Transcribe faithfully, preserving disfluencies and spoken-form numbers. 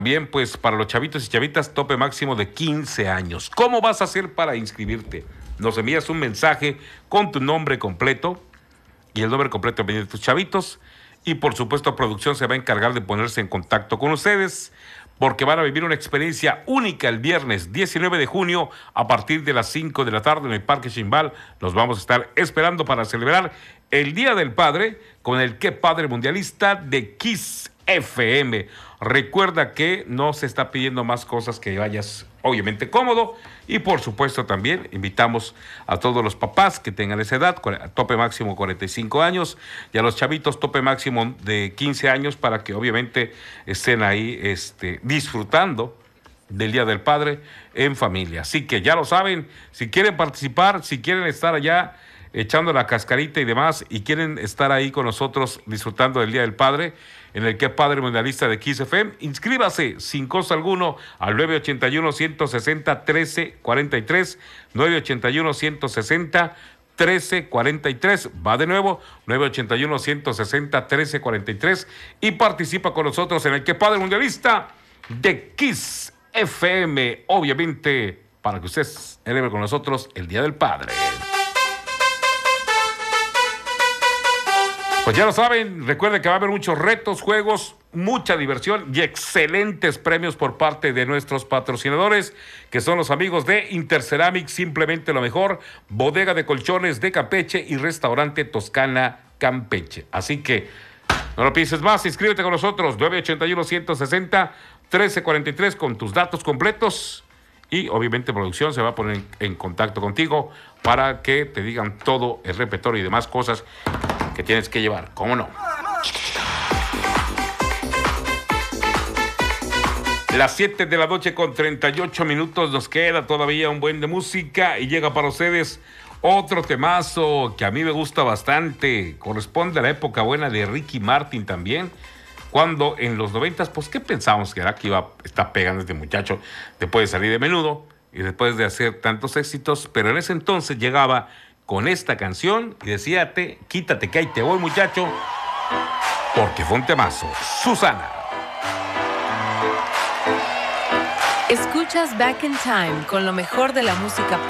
Bien, pues para los chavitos y chavitas, tope máximo de quince años. ¿Cómo vas a hacer para inscribirte? Nos envías un mensaje con tu nombre completo y el nombre completo de tus chavitos. Y por supuesto, producción se va a encargar de ponerse en contacto con ustedes porque van a vivir una experiencia única el viernes diecinueve de junio a partir de las cinco de la tarde en el Parque Chimbal. Los vamos a estar esperando para celebrar el Día del Padre con el Qué Padre Mundialista de Kiss F M. Recuerda que no se está pidiendo más cosas, que vayas obviamente cómodo, y por supuesto también invitamos a todos los papás que tengan esa edad, tope máximo cuarenta y cinco años, y a los chavitos tope máximo de quince años, para que obviamente estén ahí este, disfrutando del Día del Padre en familia. Así que ya lo saben, si quieren participar, si quieren estar allá echando la cascarita y demás, y quieren estar ahí con nosotros disfrutando del Día del Padre en el que Padre Mundialista de Kiss F M, inscríbase sin costo alguno al nueve ochenta y uno, ciento sesenta, trece cuarenta y tres, nueve ochenta y uno, ciento sesenta, trece cuarenta y tres, va de nuevo, nueve ochenta y uno, ciento sesenta, trece cuarenta y tres, y participa con nosotros en el que Padre Mundialista de Kiss F M, obviamente para que usted celebre con nosotros el Día del Padre. Pues ya lo saben, recuerden que va a haber muchos retos, juegos, mucha diversión y excelentes premios por parte de nuestros patrocinadores, que son los amigos de Interceramic, simplemente lo mejor, bodega de colchones de Campeche y restaurante Toscana Campeche. Así que no lo pienses más, inscríbete con nosotros, nueve ochenta y uno, ciento sesenta, trece cuarenta y tres, con tus datos completos, y obviamente producción se va a poner en, en contacto contigo para que te digan todo el repertorio y demás cosas que tienes que llevar, ¿cómo no? Las siete de la noche con treinta y ocho minutos, nos queda todavía un buen de música y llega para ustedes otro temazo que a mí me gusta bastante, corresponde a la época buena de Ricky Martin también, cuando en los noventas, pues ¿qué pensábamos que era que iba a estar pegando este muchacho después de salir de Menudo y después de hacer tantos éxitos? Pero en ese entonces llegaba con esta canción y decía, te, quítate que ahí te voy, muchacho, porque fue un temazo. Susana. Escuchas Back in Time con lo mejor de la música